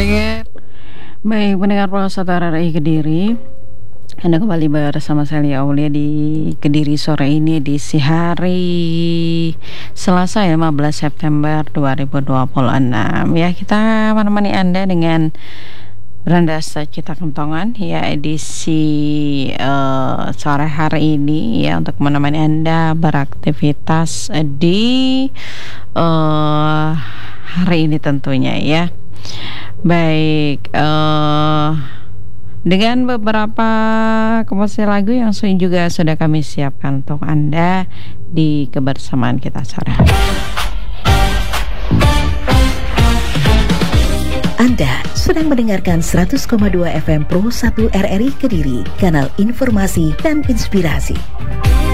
Baik, pendengar Prosata RRI Kediri, Anda kembali bersama saya Lia Aulia di Kediri sore ini di hari Selasa 15 September 2026. Ya, kita menemani Anda dengan Beranda Cita Kentongan ya edisi sore hari ini ya untuk menemani Anda beraktivitas di hari ini tentunya ya. Baik, dengan beberapa komposisi lagu yang juga sudah kami siapkan untuk Anda di kebersamaan kita sore hari. Anda sedang mendengarkan 100,2 FM Pro 1 RRI Kediri, kanal informasi dan inspirasi.